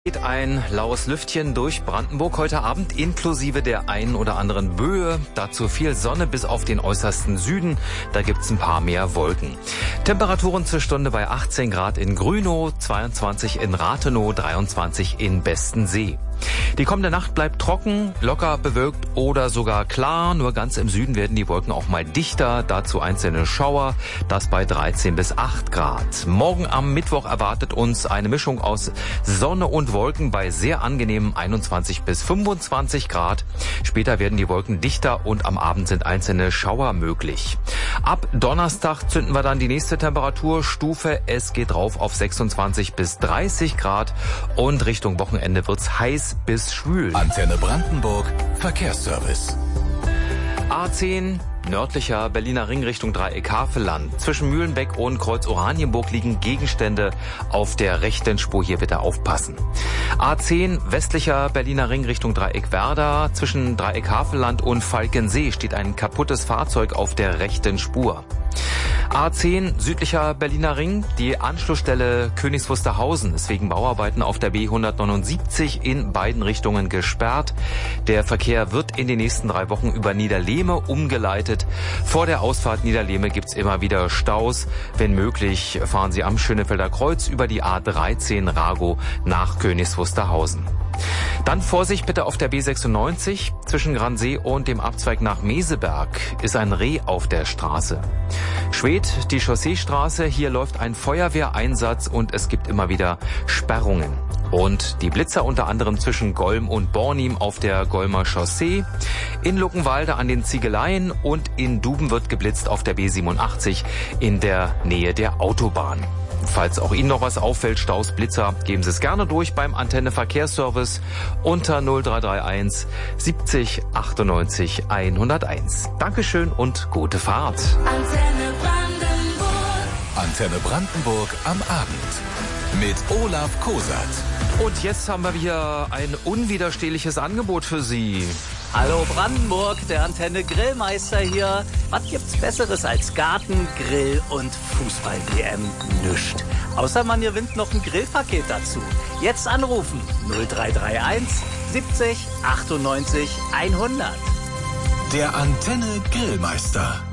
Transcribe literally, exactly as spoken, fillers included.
Geht ein laues Lüftchen durch Brandenburg heute Abend, inklusive der einen oder anderen Böe. Dazu viel Sonne bis auf den äußersten Süden. Da gibt's ein paar mehr Wolken. Temperaturen zur Stunde bei achtzehn Grad in Grünow, zweiundzwanzig in Rathenow, dreiundzwanzig in Bestensee. Die kommende Nacht bleibt trocken, locker bewölkt oder sogar klar. Nur ganz im Süden werden die Wolken auch mal dichter. Dazu einzelne Schauer, das bei dreizehn bis acht Grad. Morgen am Mittwoch erwartet uns eine Mischung aus Sonne und Wolken bei sehr angenehmen einundzwanzig bis fünfundzwanzig Grad. Später werden die Wolken dichter und am Abend sind einzelne Schauer möglich. Ab Donnerstag zünden wir dann die nächste Temperaturstufe. Es geht rauf auf sechsundzwanzig bis dreißig Grad und Richtung Wochenende wird's heiß bis schwül. Antenne Brandenburg, Verkehrsservice. A zehn, nördlicher Berliner Ring Richtung Dreieck Havelland. Zwischen Mühlenbeck und Kreuz Oranienburg liegen Gegenstände auf der rechten Spur. Hier bitte aufpassen. A zehn, westlicher Berliner Ring Richtung Dreieck Werder. Zwischen Dreieck Havelland und Falkensee steht ein kaputtes Fahrzeug auf der rechten Spur. A zehn, südlicher Berliner Ring, die Anschlussstelle Königs Wusterhausen ist wegen Bauarbeiten auf der B hundertneunundsiebzig in beiden Richtungen gesperrt. Der Verkehr wird in den nächsten drei Wochen über Niederlehme umgeleitet. Vor der Ausfahrt Niederlehme gibt's immer wieder Staus. Wenn möglich, fahren Sie am Schönefelder Kreuz über die A dreizehn Rago nach Königs Wusterhausen. Dann Vorsicht bitte auf der B sechsundneunzig. Zwischen Gransee und dem Abzweig nach Meseberg ist ein Reh auf der Straße. Schwedt, die Chausseestraße. Hier läuft ein Feuerwehreinsatz und es gibt immer wieder Sperrungen. Und die Blitzer unter anderem zwischen Golm und Bornim auf der Golmer Chaussee. In Luckenwalde an den Ziegeleien und in Duben wird geblitzt auf der B siebenundachtzig in der Nähe der Autobahn. Falls auch Ihnen noch was auffällt, Staus, Blitzer, geben Sie es gerne durch beim Antenne Verkehrsservice unter null drei drei eins siebzig achtundneunzig hunderteins. Dankeschön und gute Fahrt. Antenne Brandenburg. Antenne Brandenburg am Abend mit Olaf Kosat. Und jetzt haben wir hier ein unwiderstehliches Angebot für Sie. Hallo Brandenburg, der Antenne Grillmeister hier. Was gibt's Besseres als Garten, Grill und Fußball-W M? Nüscht. Außer man gewinnt noch ein Grillpaket dazu. Jetzt anrufen null drei drei eins siebzig achtundneunzig hundert. Der Antenne Grillmeister.